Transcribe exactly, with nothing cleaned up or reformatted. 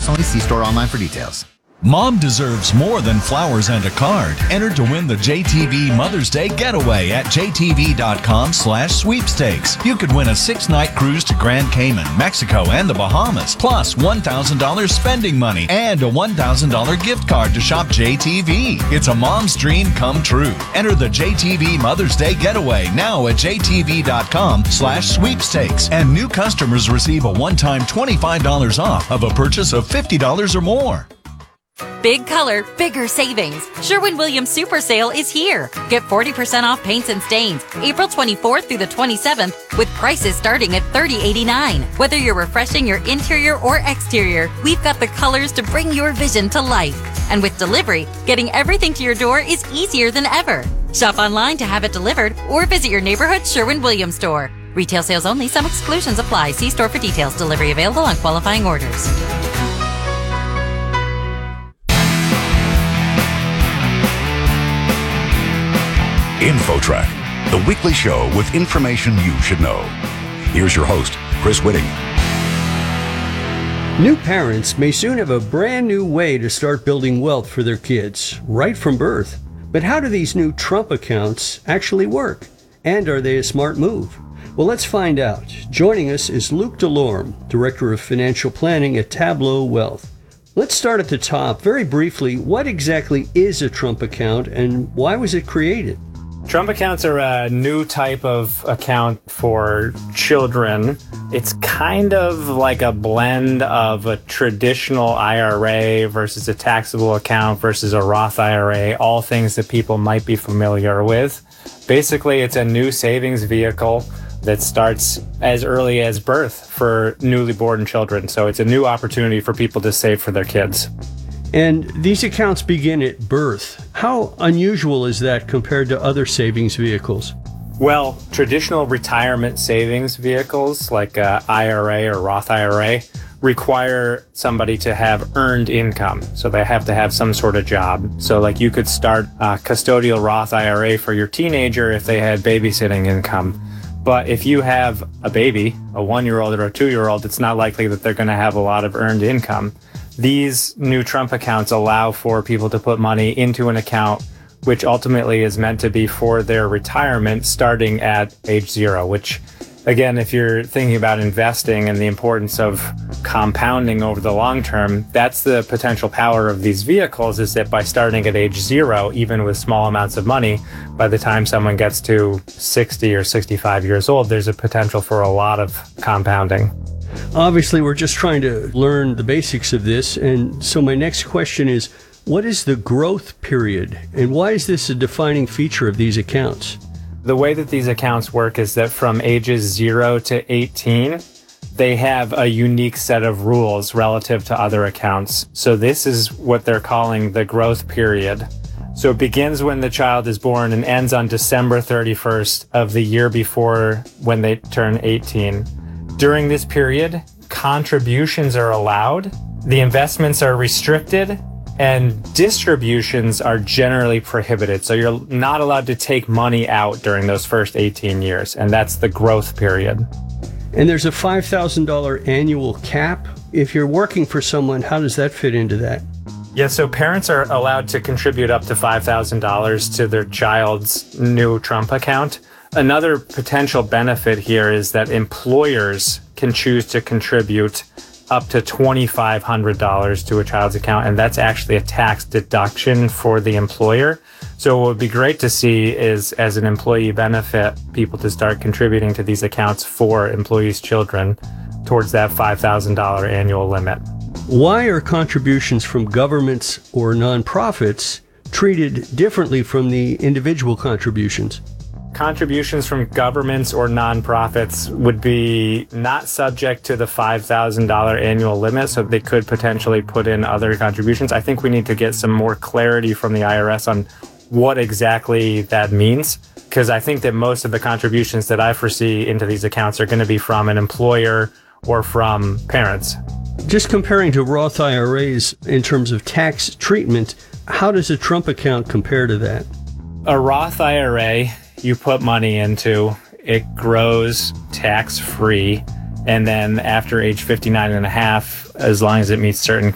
only. See store online for details. Mom deserves more than flowers and a card. Enter to win the J T V Mother's Day Getaway at j t v dot com slash sweepstakes. You could win a six-night cruise to Grand Cayman, Mexico, and the Bahamas, plus one thousand dollars spending money and a one thousand dollars gift card to shop J T V. It's a mom's dream come true. Enter the J T V Mother's Day Getaway now at j t v dot com slash sweepstakes. And new customers receive a one-time twenty-five dollars off of a purchase of fifty dollars or more. Big color, bigger savings. Sherwin-Williams Super Sale is here. Get forty percent off paints and stains April twenty-fourth through the twenty-seventh with prices starting at thirty eighty-nine. Whether you're refreshing your interior or exterior, we've got the colors to bring your vision to life. And with delivery, getting everything to your door is easier than ever. Shop online to have it delivered or visit your neighborhood Sherwin-Williams store. Retail sales only. Some exclusions apply. See store for details. Delivery available on qualifying orders. InfoTrack, the weekly show with information you should know. Here's your host, Chris Whitting. New parents may soon have a brand new way to start building wealth for their kids, right from birth. But how do these new Trump accounts actually work? And are they a smart move? Well, let's find out. Joining us is Luke DeLorme, Director of Financial Planning at Tableau Wealth. Let's start at the top. Very briefly, what exactly is a Trump account and why was it created? Trump accounts are a new type of account for children. It's kind of like a blend of a traditional I R A versus a taxable account versus a Roth I R A, all things that people might be familiar with. Basically, it's a new savings vehicle that starts as early as birth for newly born children. So it's a new opportunity for people to save for their kids. And these accounts begin at birth. How unusual is that compared to other savings vehicles? Well, traditional retirement savings vehicles like uh, I R A or Roth I R A require somebody to have earned income. So they have to have some sort of job. So like you could start a custodial Roth I R A for your teenager if they had babysitting income. But if you have a baby, a one-year-old or a two-year-old, it's not likely that they're going to have a lot of earned income. These new Trump accounts allow for people to put money into an account which ultimately is meant to be for their retirement starting at age zero, which, again, if you're thinking about investing and the importance of compounding over the long term, that's the potential power of these vehicles, is that by starting at age zero, even with small amounts of money, by the time someone gets to sixty or sixty-five years old, there's a potential for a lot of compounding. Obviously, we're just trying to learn the basics of this. And so my next question is, what is the growth period? And why is this a defining feature of these accounts? The way that these accounts work is that from ages zero to eighteen, they have a unique set of rules relative to other accounts. So this is what they're calling the growth period. So it begins when the child is born and ends on December thirty-first of the year before when they turn eighteen. During this period, contributions are allowed, the investments are restricted, and distributions are generally prohibited. So you're not allowed to take money out during those first eighteen years, and that's the growth period. And there's a five thousand dollars annual cap. If you're working for someone, how does that fit into that? Yeah, so parents are allowed to contribute up to five thousand dollars to their child's new Trump account. Another potential benefit here is that employers can choose to contribute up to twenty-five hundred dollars to a child's account, and that's actually a tax deduction for the employer. So what would be great to see is, as an employee benefit, people to start contributing to these accounts for employees' children towards that five thousand dollars annual limit. Why are contributions from governments or nonprofits treated differently from the individual contributions? Contributions from governments or nonprofits would be not subject to the five thousand dollars annual limit, so they could potentially put in other contributions. I think we need to get some more clarity from the I R S on what exactly that means, because I think that most of the contributions that I foresee into these accounts are going to be from an employer or from parents. Just comparing to Roth I R As in terms of tax treatment, how does a Trump account compare to that? A Roth I R A, you put money into, it grows tax-free, and then after age fifty-nine and a half, as long as it meets certain